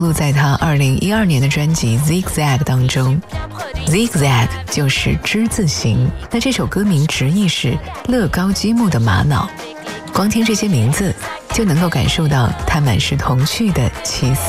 录在他2012年的专辑 Zigzag 当中。 Zigzag 就是之字形，那这首歌名直译是乐高积木的玛瑙。光听这些名字就能够感受到它满是童趣的七色。